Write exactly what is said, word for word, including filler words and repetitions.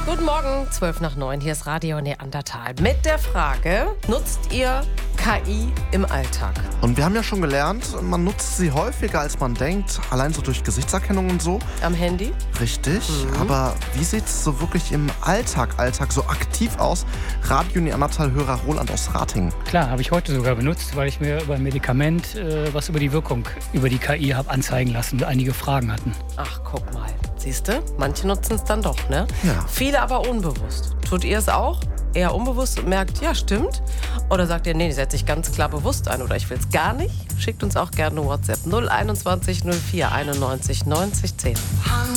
Guten Morgen, zwölf nach neun, hier ist Radio Neandertal mit der Frage, nutzt ihr K I im Alltag? Und wir haben ja schon gelernt, man nutzt sie häufiger, als man denkt, allein so durch Gesichtserkennung und so. Am Handy? Richtig, Mhm. aber wie sieht es so wirklich im Alltag, Alltag so aktiv aus? Radio Neandertal-Hörer Roland aus Ratingen. Klar, habe ich heute sogar benutzt, weil ich mir über ein Medikament äh, was über die Wirkung über die K I habe anzeigen lassen und einige Fragen hatten. Ach, guck mal. Siehst du, manche nutzen es dann doch, ne? Ja. Viele aber unbewusst. Tut ihr es auch? Eher unbewusst und merkt, ja, stimmt? Oder sagt ihr, nee, die setze ich ganz klar bewusst ein oder ich will es gar nicht? Schickt uns auch gerne WhatsApp null einundzwanzig null vier einundneunzig neunzig zehn.